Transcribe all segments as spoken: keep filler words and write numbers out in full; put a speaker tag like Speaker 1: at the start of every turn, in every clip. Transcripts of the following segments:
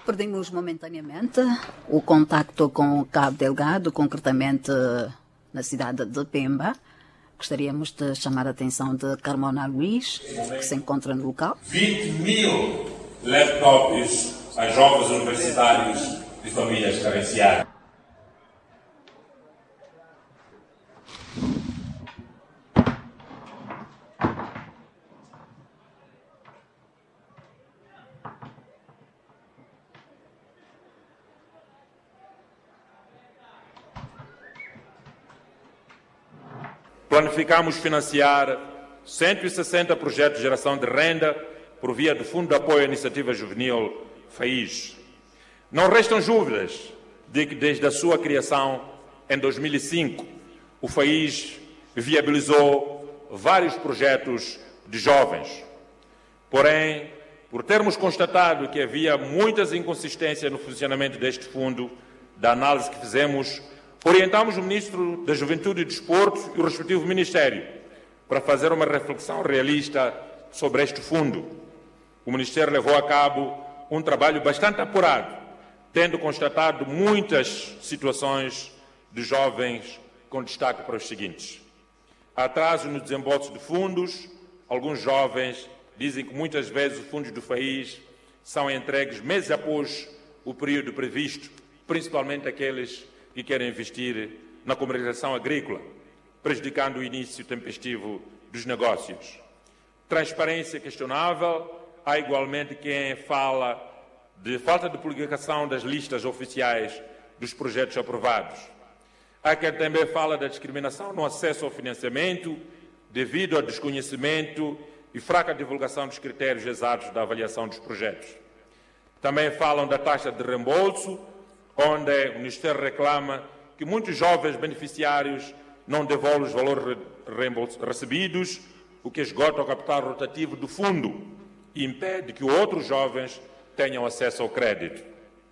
Speaker 1: Perdemos momentaneamente o contacto com o Cabo Delgado, concretamente na cidade de Pemba. Gostaríamos de chamar a atenção de Carmona Luís, que se encontra no local.
Speaker 2: vinte mil laptops a jovens universitários de famílias carenciadas. Planificamos financiar cento e sessenta projetos de geração de renda por via do Fundo de Apoio à Iniciativa Juvenil FAIS. Não restam dúvidas de que, desde a sua criação em dois mil e cinco, o FAIS viabilizou vários projetos de jovens. Porém, por termos constatado que havia muitas inconsistências no funcionamento deste fundo, da análise que fizemos, orientamos o Ministro da Juventude e Desporto e o respectivo Ministério para fazer uma reflexão realista sobre este fundo. O Ministério levou a cabo um trabalho bastante apurado, tendo constatado muitas situações de jovens, com destaque para os seguintes: atraso no desembolso de fundos. Alguns jovens dizem que muitas vezes os fundos do FAIS são entregues meses após o período previsto, principalmente aqueles que querem investir na comercialização agrícola, prejudicando o início tempestivo dos negócios. Transparência questionável. Há igualmente quem fala de falta de publicação das listas oficiais dos projetos aprovados. Há quem também fala da discriminação no acesso ao financiamento devido ao desconhecimento e fraca divulgação dos critérios exatos da avaliação dos projetos. Também falam da taxa de reembolso, onde o Ministério reclama que muitos jovens beneficiários não devolvem os valores recebidos, o que esgota o capital rotativo do fundo e impede que outros jovens tenham acesso ao crédito.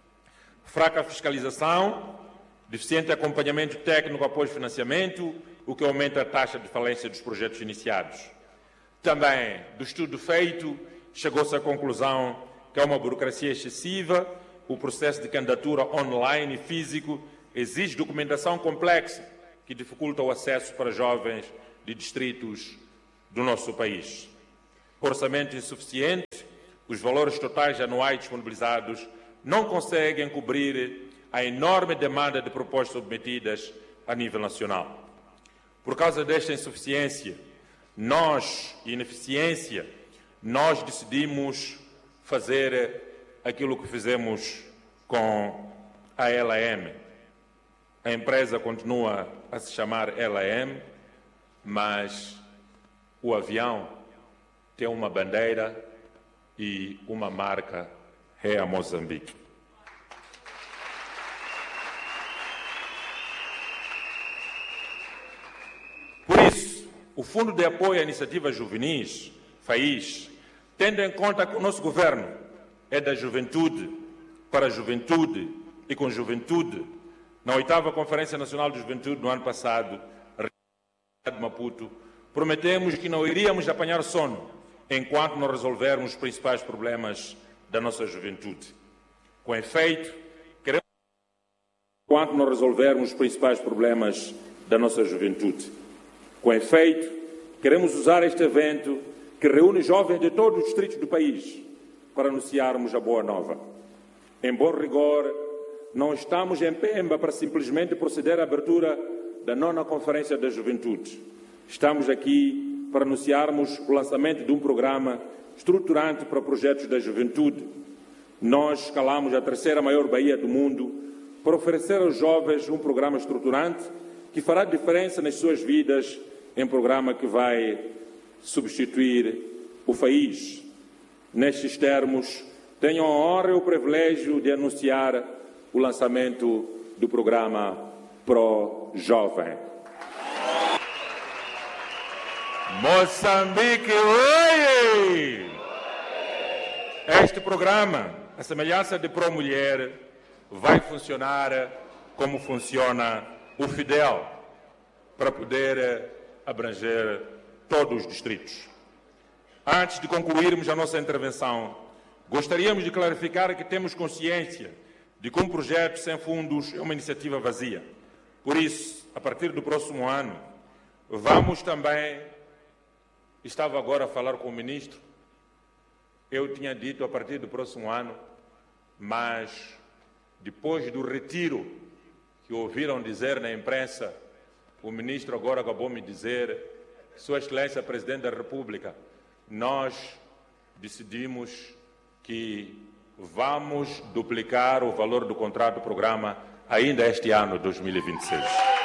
Speaker 2: Fraca fiscalização, deficiente acompanhamento técnico após financiamento, o que aumenta a taxa de falência dos projetos iniciados. Também, do estudo feito, chegou-se à conclusão que há uma burocracia excessiva. O processo de candidatura online e físico exige documentação complexa que dificulta o acesso para jovens de distritos do nosso país. Orçamento insuficiente. Os valores totais anuais disponibilizados não conseguem cobrir a enorme demanda de propostas submetidas a nível nacional. Por causa desta insuficiência, nós, ineficiência, nós decidimos fazer aquilo que fizemos com a L A M. A empresa continua a se chamar L A M, mas o avião tem uma bandeira e uma marca, é a Moçambique. Por isso, o Fundo de Apoio à Iniciativa Juvenis, FAIS, tendo em conta que o nosso governo é da juventude, para a juventude e com juventude, na oitava Conferência Nacional de Juventude, no ano passado, de Maputo, prometemos que não iríamos apanhar sono enquanto não resolvermos os principais problemas da nossa juventude. Com efeito, queremos enquanto não resolvermos os principais problemas da nossa juventude. Com efeito, queremos usar este evento que reúne jovens de todos os distritos do país para anunciarmos a boa nova. Em bom rigor, não estamos em Pemba para simplesmente proceder à abertura da nona Conferência da Juventude. Estamos aqui para anunciarmos o lançamento de um programa estruturante para projetos da juventude. Nós escalamos a terceira maior baía do mundo para oferecer aos jovens um programa estruturante que fará diferença nas suas vidas, em programa que vai substituir o FAIS. Nestes termos, tenho a honra e o privilégio de anunciar o lançamento do programa Pro Jovem. Moçambique, oi! Este programa, a semelhança de Pro Mulher, vai funcionar como funciona o Fidel, para poder abranger todos os distritos. Antes de concluirmos a nossa intervenção, Gostaríamos de clarificar que temos consciência de que um projeto sem fundos é uma iniciativa vazia. Por isso, a partir do próximo ano, vamos também... Estava agora a falar com o ministro, eu tinha dito a partir do próximo ano, mas depois do retiro que ouviram dizer na imprensa, o ministro agora acabou de me dizer, Sua Excelência Presidente da República, nós decidimos que vamos duplicar o valor do contrato do programa ainda este ano, dois mil e vinte e seis.